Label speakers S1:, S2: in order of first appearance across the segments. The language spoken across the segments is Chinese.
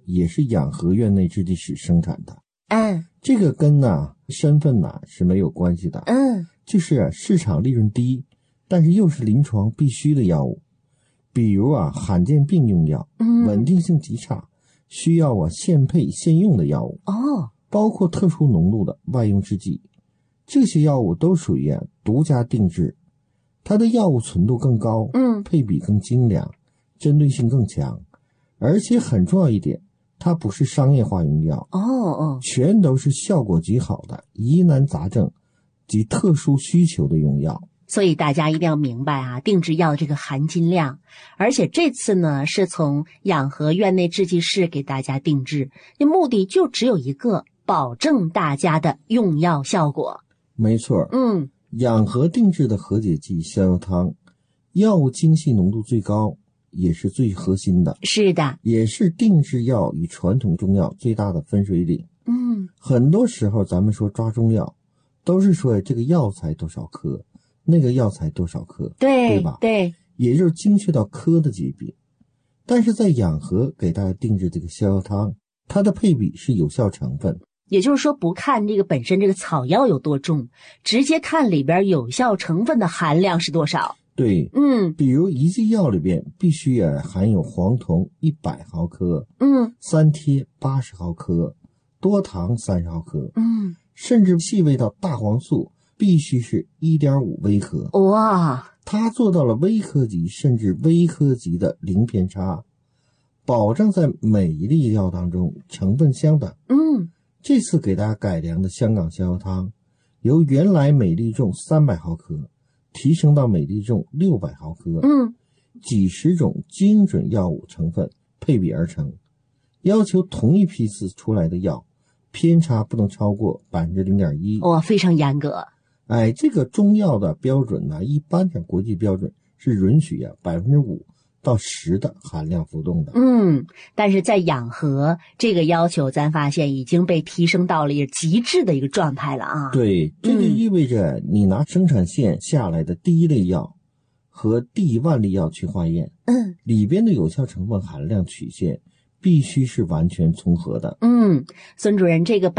S1: 也是养和院内制剂室生产的。这个跟身份是没有关系的。就是市场利润低，但是又是临床必须的药物，比如罕见病用药，稳定性极差，需要现配现用的药物。包括特殊浓度的外用制剂，这些药物都属于独家定制，它的药物纯度更高，配比更精良，针对性更强，而且很重要一点，它不是商业化用药，全都是效果极好的疑难杂症及特殊需求的用药。
S2: 所以大家一定要明白定制药这个含金量，而且这次呢是从养和院内制剂室给大家定制，目的就只有一个，保证大家的用药效果。
S1: 没错，养和定制的和解剂逍遥汤，药物精细浓度最高，也是最核心的。
S2: 是的，
S1: 也是定制药与传统中药最大的分水岭。很多时候咱们说抓中药，都是说这个药材多少克，那个药材多少克，对吧？
S2: 对，
S1: 也就是精确到克的级别。但是在养和给大家定制这个逍遥汤，它的配比是有效成分，
S2: 也就是说不看这个本身这个草药有多重，直接看里边有效成分的含量是多少。
S1: 对，比如一剂药里边必须含有黄酮100毫克，三萜80毫克，多糖30毫克，甚至细微到大黄素必须是 1.5 微克。
S2: 哇，
S1: 它做到了微克级甚至微克级的零偏差，保证在每一粒药当中成分相等。这次给大家改良的香港逍遥汤，由原来每粒重300毫克提升到每粒重600毫克，几十种精准药物成分配比而成，要求同一批次出来的药偏差不能超过 0.1%。
S2: 哇，非常严格。
S1: 这个中药的标准一般的国际标准是允许5%到10%的含量浮动的。
S2: 但是在养和这个要求咱发现已经被提升到了极致的一个状态了
S1: 对，这就意味着你拿生产线下来的第一类药和第1万粒药去化验，里边的有效成分含量曲线必须是完全重合的。
S2: 孙主任，这个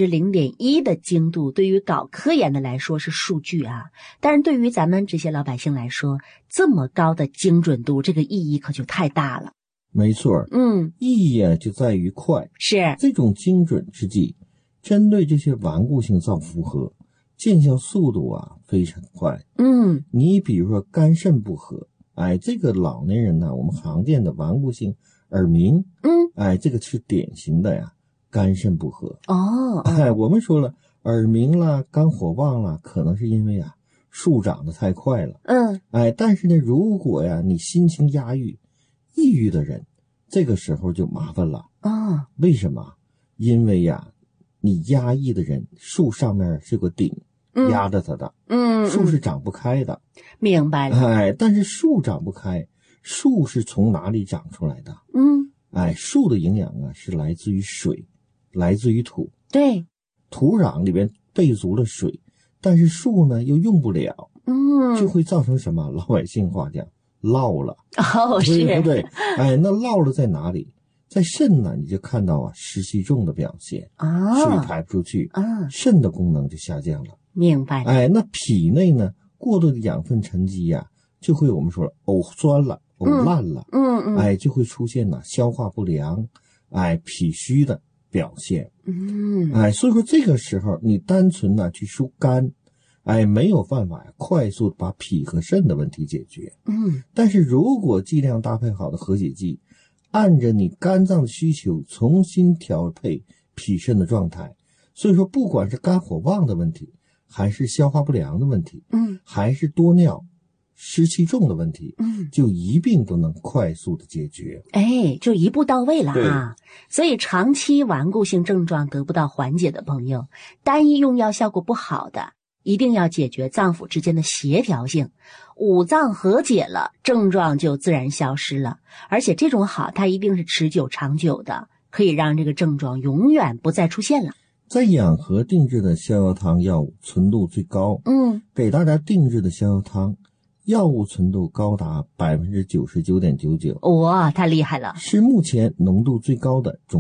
S2: 0.1% 的精度对于搞科研的来说是数据但是对于咱们这些老百姓来说，这么高的精准度，这个意义可就太大了。
S1: 没错，意义就在于快。
S2: 是
S1: 这种精准制剂针对这些顽固性造负荷，见效速度非常快。你比如说肝肾不和，这个老年人我们常见的顽固性耳鸣，这个是典型的肝肾不和。我们说了，耳鸣啦，肝火旺啦，可能是因为树长得太快了。但是呢，如果你心情压抑、抑郁的人，这个时候就麻烦了。为什么？因为你压抑的人，树上面是个顶压着它的，树是长不开的。
S2: 明白了。
S1: 但是树长不开，树是从哪里长出来的？树的营养是来自于水，来自于土。
S2: 对，
S1: 土壤里边备足了水，但是树呢又用不了，就会造成什么？老百姓话讲涝了。对不对？那涝了在哪里？在肾呢，你就看到湿气重的表现，水排不出去，肾的功能就下降了。
S2: 明白了。
S1: 那脾内呢，过多的养分沉积就会我们说了呕酸了，呕烂了，就会出现消化不良，脾虚的表现。所以说这个时候你单纯去疏肝，没有办法快速把脾和肾的问题解决。但是如果剂量搭配好的和解剂，按着你肝脏的需求重新调配脾肾的状态，所以说不管是肝火旺的问题，还是消化不良的问题，还是多尿湿气重的问题，就一并都能快速的解决。
S2: 就一步到位了所以长期顽固性症状得不到缓解的朋友，单一用药效果不好的，一定要解决脏腑之间的协调性，五脏和解了，症状就自然消失了。而且这种好，它一定是持久长久的，可以让这个症状永远不再出现了。
S1: 在养和定制的逍遥汤药物纯度最高，给大家定制的逍遥汤药物纯度高达 99.99%，
S2: 哇，太厉害了，
S1: 是目前浓度最高的中